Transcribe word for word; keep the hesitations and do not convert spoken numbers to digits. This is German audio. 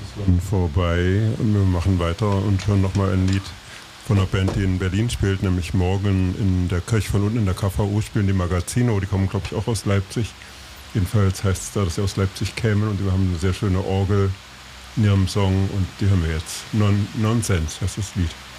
schon vorbei und wir machen weiter und hören nochmal ein Lied von einer Band, die in Berlin spielt, nämlich morgen in der Kirche von unten in der K V U spielen die Magazino, die kommen glaube ich auch aus Leipzig. Jedenfalls heißt es da, dass sie aus Leipzig kämen und die haben eine sehr schöne Orgel in ihrem Song und die hören wir jetzt. Non Nonsense heißt das Lied.